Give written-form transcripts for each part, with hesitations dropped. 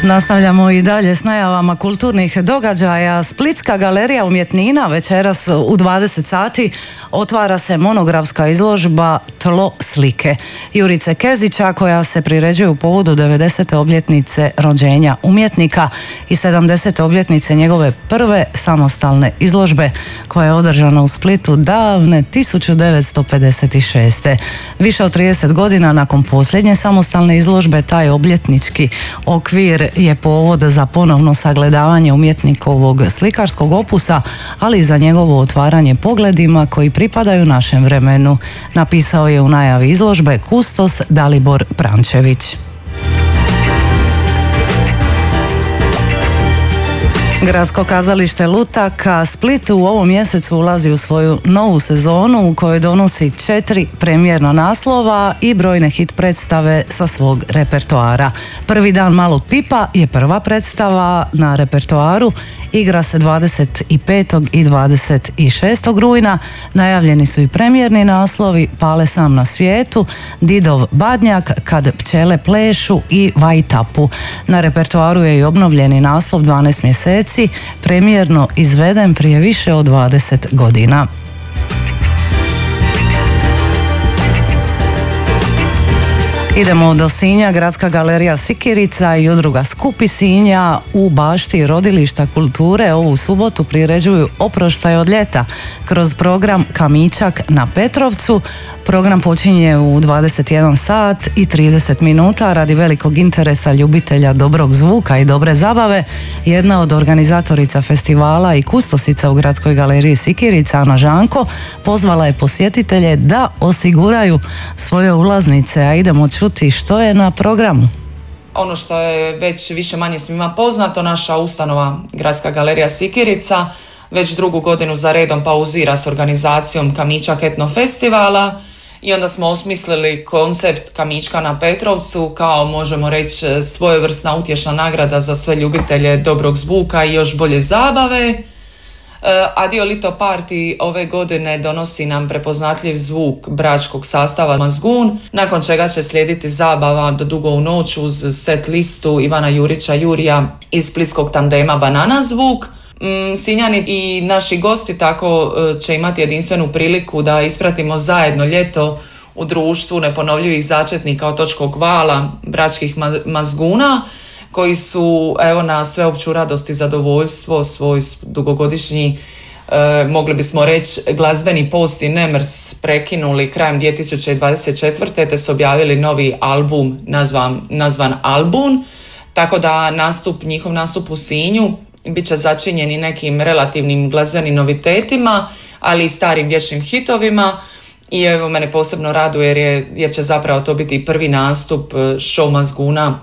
Nastavljamo i dalje s najavama kulturnih događaja. Splitska galerija umjetnina večeras u 20 sati otvara se monografska izložba Tlo slike Jurice Kezića, koja se priređuje u povodu 90. obljetnice rođenja umjetnika i 70. obljetnice njegove prve samostalne izložbe koja je održana u Splitu davne 1956. Više od 30 godina nakon posljednje samostalne izložbe taj obljetnički okvir je povod za ponovno sagledavanje umjetnikovog slikarskog opusa, ali i za njegovo otvaranje pogledima koji pripadaju našem vremenu, napisao je u najavi izložbe kustos Dalibor Prančević. Gradsko kazalište Lutaka Split u ovom mjesecu ulazi u svoju novu sezonu u kojoj donosi 4 premijerna naslova i brojne hit predstave sa svog repertoara. Prvi dan Malog Pipa je prva predstava na repertoaru, igra se 25. i 26. rujna. Najavljeni su i premijerni naslovi Pale sam na svijetu, Didov Badnjak, Kad pčele plešu i Vajtapu. Na repertoaru je i obnovljeni naslov 12 mjeseci, premijerno izveden prije više od 20 godina. Idemo do Sinja. Gradska galerija Sikirica i udruga Skupi Sinja u bašti rodilišta kulture ovu subotu priređuju Oproštaj od ljeta kroz program Kamičak na Petrovcu. Program počinje u 21 sat i 30 minuta radi velikog interesa ljubitelja dobrog zvuka i dobre zabave. Jedna od organizatorica festivala i kustosica u Gradskoj galeriji Sikirica, Ana Žanko, pozvala je posjetitelje da osiguraju svoje ulaznice, a idemo čuti što je na programu. Ono što je već više manje svima poznato, naša ustanova Gradska galerija Sikirica već drugu godinu za redom pauzira s organizacijom Kamičak etno festivala i onda smo osmislili koncept Kamička na Petrovcu kao, možemo reći, svojevrsna utješna nagrada za sve ljubitelje dobrog zvuka i još bolje zabave. A dio Lito Party ove godine donosi nam prepoznatljiv zvuk bračkog sastava Mazgun, nakon čega će slijediti zabava do dugo u noć uz set listu Ivana Jurića Jurija iz splitskog tandema Banana zvuk. Sinjani i naši gosti tako će imati jedinstvenu priliku da ispratimo zajedno ljeto u društvu neponovljivih začetnika otočkog vala, bračkih Mazguna, koji su na sveopću radost i zadovoljstvo svoj dugogodišnji, mogli bismo reći, glazbeni post i nemrs prekinuli krajem 2024. te su objavili novi album nazvan Album, tako da njihov nastup u Sinju bit će začinjen i nekim relativnim glazbenim novitetima, ali i starim vječnim hitovima. I evo, mene posebno raduje jer će zapravo to biti prvi nastup show Mazguna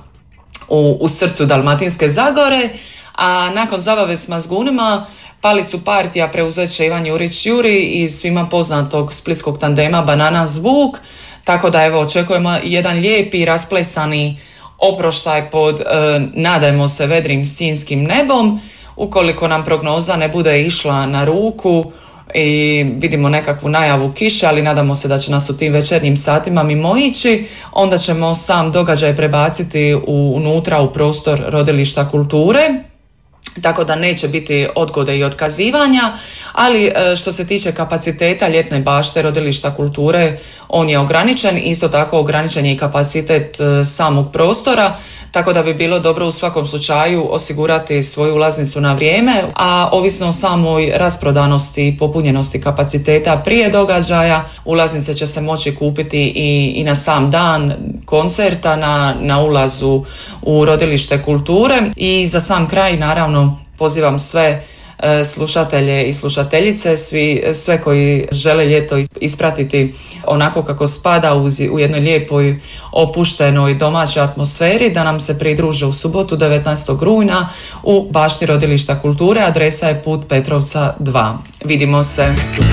u srcu Dalmatinske Zagore, a nakon zabave s Mazgunima palicu partija preuzet će Ivan Jurić Juri iz svima poznatog splitskog tandema Banana zvuk, tako da evo očekujemo jedan lijepi rasplesani oproštaj pod, nadajmo se, vedrim sinjskim nebom. Ukoliko nam prognoza ne bude išla na ruku i vidimo nekakvu najavu kiše, ali nadamo se da će nas u tim večernjim satima mimoići, onda ćemo sam događaj prebaciti unutra u prostor rodilišta kulture, tako da neće biti odgode i otkazivanja, ali što se tiče kapaciteta ljetne bašte rodilišta kulture, on je ograničen, isto tako ograničen je i kapacitet samog prostora, tako da bi bilo dobro u svakom slučaju osigurati svoju ulaznicu na vrijeme, a ovisno o samoj rasprodanosti i popunjenosti kapaciteta prije događaja, ulaznice će se moći kupiti i na sam dan koncerta, na ulazu u rodilište kulture. I za sam kraj, naravno, pozivam sve slušatelje i slušateljice, sve koji žele ljeto ispratiti onako kako spada u jednoj lijepoj opuštenoj domaćoj atmosferi, da nam se pridruže u subotu 19. rujna u bašti rodilišta kulture. Adresa je Put Petrovca 2. Vidimo se.